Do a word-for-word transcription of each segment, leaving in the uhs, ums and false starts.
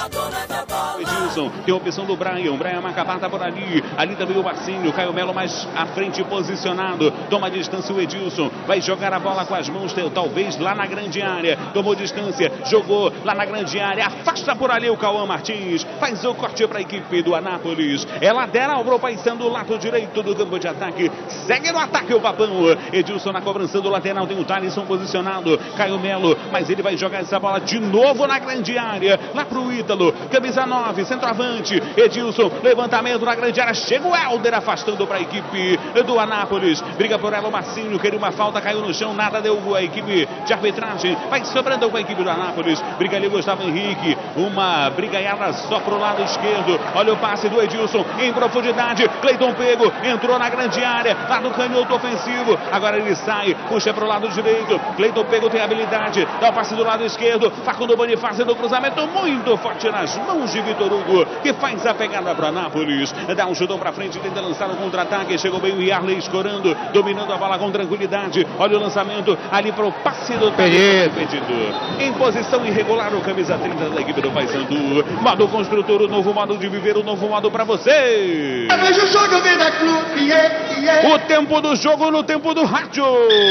Edilson, tem a opção do Brian. O Brian marca a barra por ali. Ali também o Marcinho. Caio Melo mais à frente posicionado. Toma distância o Edilson. Vai jogar a bola com as mãos, talvez lá na grande área. Tomou distância, jogou lá na grande área. Afasta por ali o Cauã Martins. Faz o corte para a equipe do Anápolis. É lateral para o Paysandu do lado direito do campo de ataque. Segue no ataque o Papão. Edilson na cobrança do lateral. Tem o Thalisson posicionado. Caio Melo, mas ele vai jogar essa bola de novo na grande área. Lá pro Ítalo. Camisa nove, centroavante. Edilson, levantamento na grande área. Chega o Helder afastando para a equipe do Anápolis. Briga por ela o Marcinho. Queria uma falta, caiu no chão. Nada deu a equipe de arbitragem. Vai sobrando com a equipe do Anápolis. Briga ali Gustavo Henrique. Uma brigaiada só pro lado esquerdo. Olha o passe do Edilson em profundidade. Cleiton Pego entrou na grande área. Lá no canhoto ofensivo. Agora ele sai. Puxa pro lado direito. Cleiton Pego tem habilidade. Dá o passe do lado esquerdo. Facundo Bonifácio no cruzamento muito forte nas mãos de Vitor Hugo, que faz a pegada para Anápolis. Dá um chutão para frente, tenta lançar o contra-ataque. Chegou bem o Yarley escorando, dominando a bola com tranquilidade. Olha o lançamento ali para o passe do impedido. Em posição irregular, o camisa trinta da equipe do Paysandu. Modo construtor, o novo modo de viver, o novo modo para você. O tempo do jogo no tempo do rádio.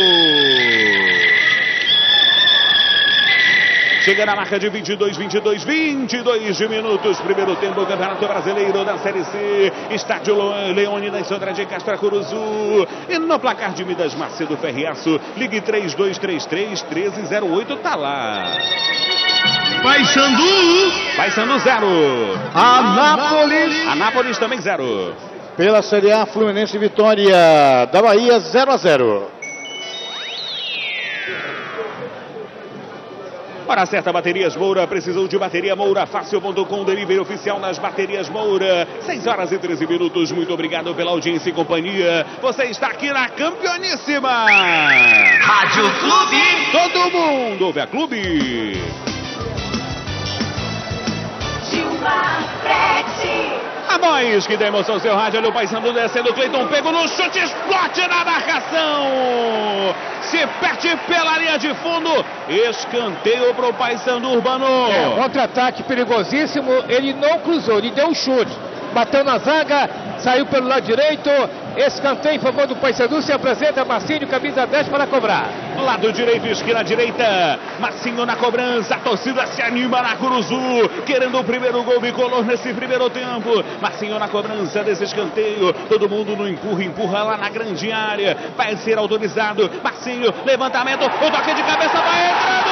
Chega na marca de vinte e dois, vinte e dois, vinte e dois minutos. Primeiro tempo do Campeonato Brasileiro da Série C. Estádio Leônidas Sodré de Castro Curuzu. E no placar de Midas Macedo Ferriaço. Ligue três dois três três, um três zero oito. Tá lá. Paysandu. Paysandu zero. Anápolis. Anápolis também zero. Pela Série A, Fluminense Vitória da Bahia zero a zero. Hora certa, Baterias Moura. Precisou de bateria Moura? Fácil ponto com, delivery oficial nas Baterias Moura. seis horas e treze minutos. Muito obrigado pela audiência e companhia. Você está aqui na Campeoníssima Rádio Clube. Todo mundo ouve a Clube. Gilmar Frete. A voz que dá emoção ao seu rádio. Olha o Paysandu descendo. Cleiton Pego no chute. Explode na marcação. Se perde pela linha de fundo. Escanteio para o Paysandu Urbano. É, contra-ataque perigosíssimo. Ele não cruzou, ele deu um chute. Bateu na zaga, saiu pelo lado direito. Escanteio em favor do Paysandu. Se apresenta Marcinho, camisa dez, para cobrar. Lado direito, esquina direita. Marcinho na cobrança. A torcida se anima na Curuzu, querendo o primeiro gol bicolor nesse primeiro tempo. Marcinho na cobrança desse escanteio. Todo mundo no empurra, empurra lá na grande área. Vai ser autorizado. Marcinho, levantamento. O toque de cabeça vai entrar.